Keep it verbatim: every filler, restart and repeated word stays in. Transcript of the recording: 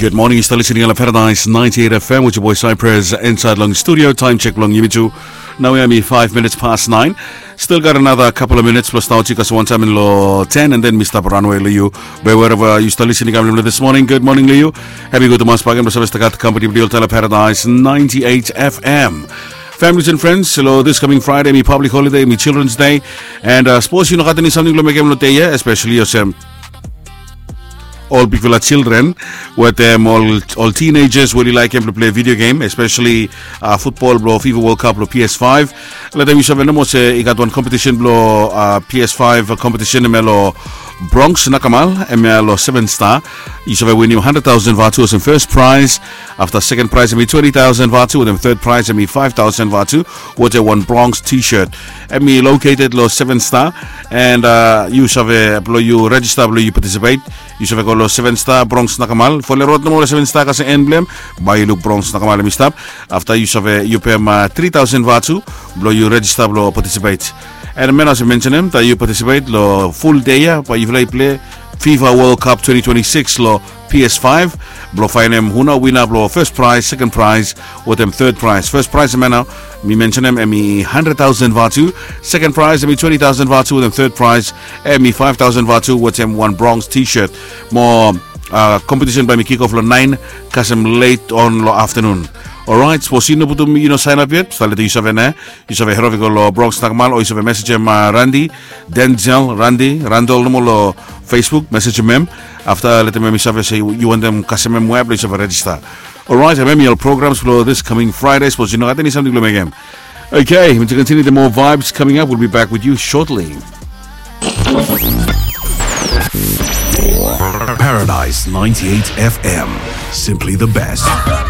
Good morning, you're still listening on Paradise ninety-eight F M with your boy Cypress inside Long Studio. Time check Long Yimichu. Now we are five minutes past nine. Still got another couple of minutes plus now chicas one time in law ten and then we stop runway Liu. But wherever you still listening this morning, good morning Liu. Happy good to Mas Pagan Basavistakat company of Tele Paradise ninety-eight F M. Families and friends, hello, this coming Friday, me public holiday, me Children's Day. And uh, suppose you know kata ni something lo megam lo teya, especially yourself. All big villa children, with them all all teenagers really like them to play video game, especially uh, football, bro, FIFA World Cup, bro, P S five. Let them use no say you got one competition, bro, uh, P S five competition, melo Bronx Nakamal, melo seven star. You should win you one hundred thousand Vatu as in first prize. After second prize, me twenty thousand Vatu, and then third prize, me five thousand Vatu. What a one Bronx T-shirt. And me located lo seven star, and uh, you should you register, you participate. You should go seven star Bronx Nakamal. For the road no seven star kasi emblem. Buy look Bronx Nakamal mi stop. After you should you pay uh, three thousand Vatu. Blow you register, blow participate. And then as I mentioned him, that you participate lo full day, but you play play FIFA World Cup twenty twenty-six lo P S five. Blow find him who winner blow first prize, second prize, with them third prize. First prize man me mention him and me hundred thousand Vatu. Second prize and me twenty thousand Vatu, with them third prize and me five thousand Vatu, with them one Bronx T-shirt. More uh, competition by me kick off lo nine, cause I'm late on lo afternoon. Alright, so sino po you know sign up yet? Start you have na. You have heroico lo Bronx Nakamal, or you have a message him uh, Randy, Denzel, Randy, Randall no lo Facebook, message him. After let them say you want them custom web, you have a register. Alright, I remember your programs for this coming Friday. Suppose you know I think something to make him. Okay, to continue the more vibes coming up, we'll be back with you shortly. Paradise ninety-eight F M, simply the best.